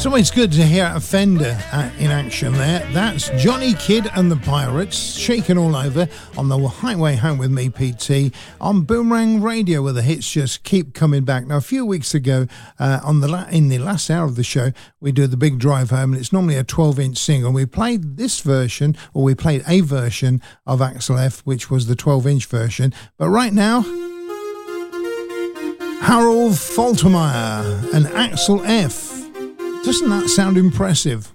It's always good to hear a Fender in action there. That's Johnny Kidd and the Pirates, shaking all over on the Highway Home with me, PT, on Boomerang Radio, where the hits just keep coming back. Now, a few weeks ago, in the last hour of the show, we do the Big Drive Home, and it's normally a 12-inch single. We played this version, or we played a version of Axel F, which was the 12-inch version. But right now, Harold Faltermeyer and Axel F. Doesn't that sound impressive?